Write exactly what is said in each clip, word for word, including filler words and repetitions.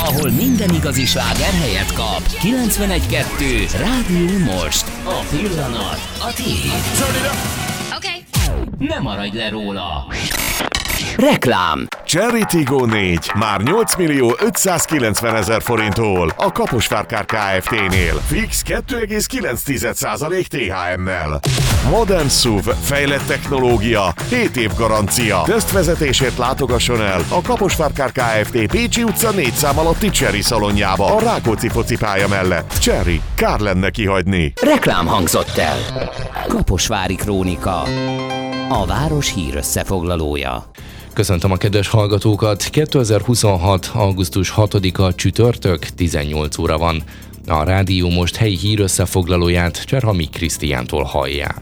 ahol minden igazi sláger helyet kap. kilencvenegy kettő Rádió Most. A pillanat a tiéd. Okay. Ne maradj le róla. Reklám. Cherry Tiggo négy már nyolc millió ötszázkilencvenezer forinttól a Kaposvár Kft-nél. Fix kettő egész kilenc százalék té há em-mel. Modern es u vé, fejlett technológia, hét év garancia. Tesztvezetésért látogasson el a Kaposvár Kft. Pécsi utca négy szám alatti Cherry szalonjába, a Rákóczi focipálya mellett. Cherry, kár lenne kihagyni. Reklám hangzott el. Kaposvári Krónika. A város hír összefoglalója. Köszöntöm a kedves hallgatókat! kétezer-huszonhat. augusztus hatodika csütörtök, tizennyolc óra van. A Rádió Most helyi hír összefoglalóját Cserhami Krisztiántól hallják.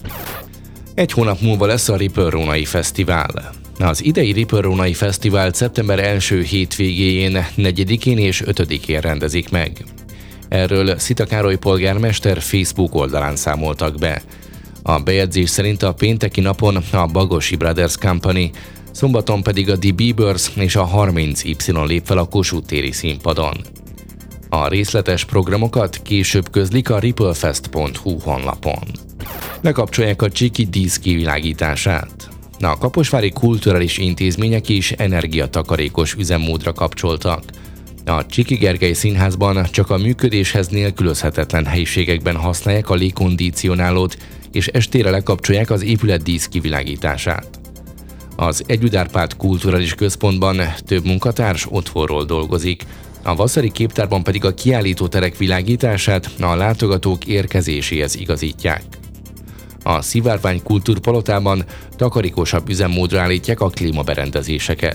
Egy hónap múlva lesz a Ripple-Rónai Fesztivál. Az idei Ripple-Rónai Fesztivált szeptember első hétvégéjén, negyedikén és ötödikén rendezik meg. Erről Szita Károly polgármester Facebook oldalán számoltak be. A bejegyzés szerint a pénteki napon a Bagosi Brothers Company, szombaton pedig a The Biebers és a harminc Y lép fel a Kossuth téri színpadon. A részletes programokat később közlik a ripplefest pont hu honlapon. Lekapcsolják a csiki dísz kivilágítását. A kaposvári kulturális intézmények is energiatakarékos üzemmódra kapcsoltak. A Csiki Gergely Színházban csak a működéshez nélkülözhetetlen helyiségekben használják a légkondicionálót, és estére lekapcsolják az épület dísz kivilágítását. Az Együtt Árpád Kulturális Központban több munkatárs otthonról dolgozik, a Vasszari Képtárban pedig a kiállítóterek világítását a látogatók érkezéséhez igazítják. A Szivárvány Kultúrpalotában takarékosabb üzemmódra állítják a klímaberendezéseket.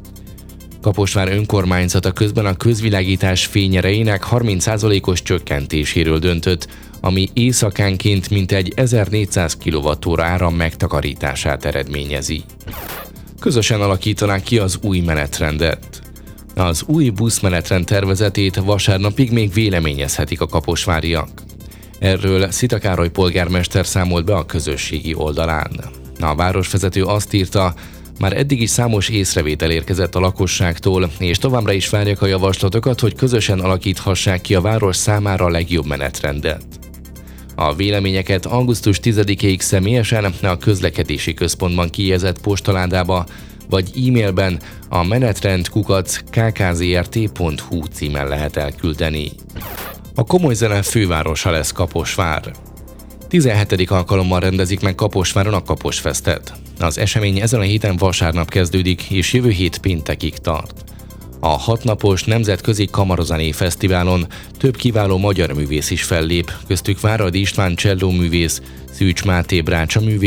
Kaposvár önkormányzata közben a közvilágítás fényereinek harminc százalékos csökkentéséről döntött, ami éjszakánként mintegy ezernégyszáz kilovattóra áram megtakarítását eredményezi. Közösen alakítanák ki az új menetrendet. Az új buszmenetrend tervezetét vasárnapig még véleményezhetik a kaposváriak. Erről Szita Károly polgármester számolt be a közösségi oldalán. A városvezető azt írta, már eddig is számos észrevétel érkezett a lakosságtól, és továbbra is várják a javaslatokat, hogy közösen alakíthassák ki a város számára a legjobb menetrendet. A véleményeket augusztus tizedikéig személyesen a közlekedési központban kijegyzett postaládába, vagy e-mailben a menetrend kukac k k z r t pont hu címen lehet elküldeni. A komoly zene fővárosa lesz Kaposvár. tizenhetedik alkalommal rendezik meg Kaposváron a Kaposfestet. Az esemény ezen a héten vasárnap kezdődik, és jövő hét péntekig tart. A hatnapos nemzetközi kamarazenei fesztiválon több kiváló magyar művész is fellép, köztük Váradi István csellóművész, Szűcs Máté brácsa művész,